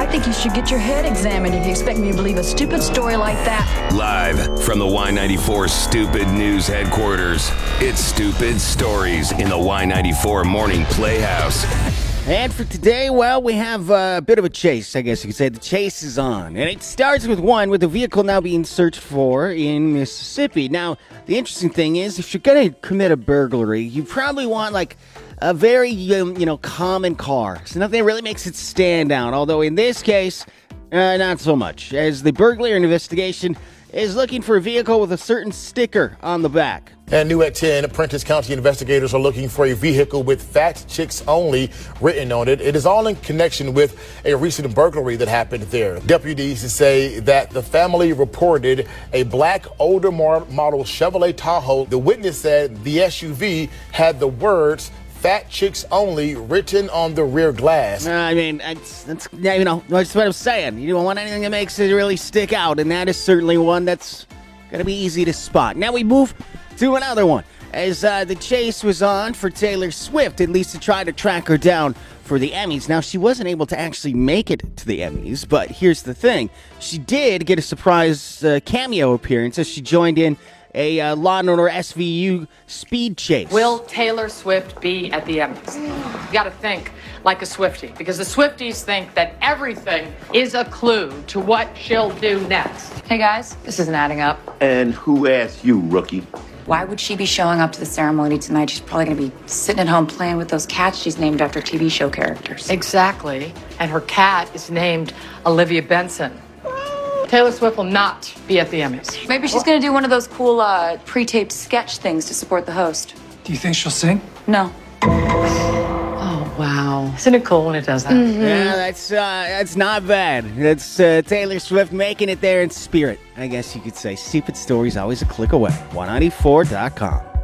I think you should get your head examined if you expect me to believe a stupid story like that. Live from the Y94 Stupid News headquarters, it's Stupid Stories in the Y94 Morning Playhouse. And for today, well, we have a bit of a chase, I guess you could say. The chase is on. And it starts with the vehicle now being searched for in Mississippi. Now, the interesting thing is, if you're going to commit a burglary, you probably want, like, a very, common car. So nothing that really makes it stand out. Although in this case, not so much. As the burglary investigation is looking for a vehicle with a certain sticker on the back. And new at 10, Prentiss County investigators are looking for a vehicle with "Fat Chicks Only" written on it. It is all in connection with a recent burglary that happened there. Deputies say that the family reported a black older model Chevrolet Tahoe. The witness said the SUV had the words "Fat Chicks Only" written on the rear glass. That's what I'm saying. You don't want anything that makes it really stick out, and that is certainly one that's going to be easy to spot. Now we move to another one, as the chase was on for Taylor Swift, at least to try to track her down for the Emmys. Now, she wasn't able to actually make it to the Emmys, but here's the thing. She did get a surprise cameo appearance as she joined in a Law & Order SVU speed chase. Will Taylor Swift be at the Emmys? You gotta think like a Swiftie, because the Swifties think that everything is a clue to what she'll do next. Hey guys, this isn't adding up. And who asked you, rookie? Why would she be showing up to the ceremony tonight? She's probably going to be sitting at home playing with those cats she's named after TV show characters. Exactly. And her cat is named Olivia Benson. Taylor Swift will not be at the Emmys. Maybe she's going to do one of those cool pre-taped sketch things to support the host. Do you think she'll sing? No. Oh, wow. Isn't it cool when it does that? Mm-hmm. Yeah, that's not bad. That's Taylor Swift making it there in spirit, I guess you could say. Stupid Stories, always a click away. 194.com.